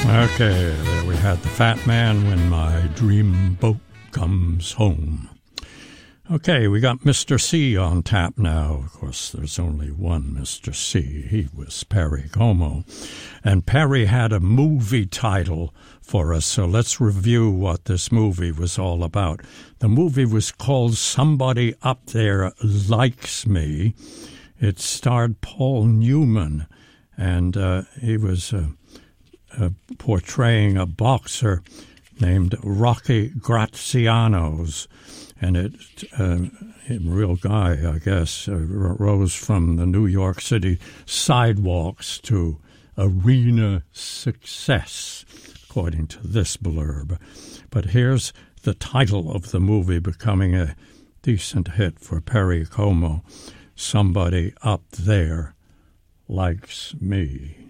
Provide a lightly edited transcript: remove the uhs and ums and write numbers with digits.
Okay, there we had the Fat Man, When My Dream Boat Comes Home. Okay, we got Mr. C on tap now. Of course, there's only one Mr. C. He was Perry Como. And Perry had a movie title for us, so let's review what this movie was all about. The movie was called Somebody Up There Likes Me. It starred Paul Newman, and he was portraying a boxer named Rocky Grazianos. And a real guy, I guess, rose from the New York City sidewalks to arena success, according to this blurb. But here's the title of the movie becoming a decent hit for Perry Como, Somebody Up There Likes Me.